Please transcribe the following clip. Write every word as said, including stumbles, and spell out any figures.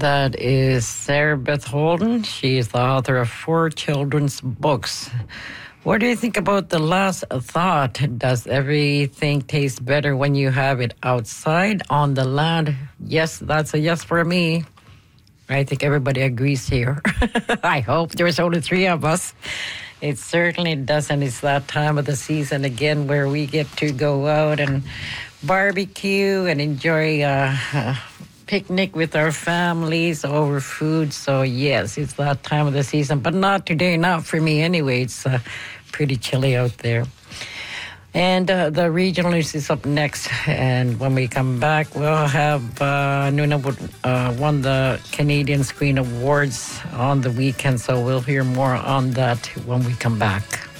That is Sarah Beth Holden. She is the author of four children's books. What do you think about the last thought? Does everything taste better when you have it outside on the land? Yes, that's a yes for me. I think everybody agrees here. I hope there's only three of us. It certainly does, and it's that time of the season again where we get to go out and barbecue and enjoy a, a picnic with our families over food. So yes, it's that time of the season, but not today, not for me anyway. It's uh, pretty chilly out there. And uh, the regional news is up next. And when we come back, we'll have uh, Nunavut uh, won the Canadian Screen Awards on the weekend. So we'll hear more on that when we come back.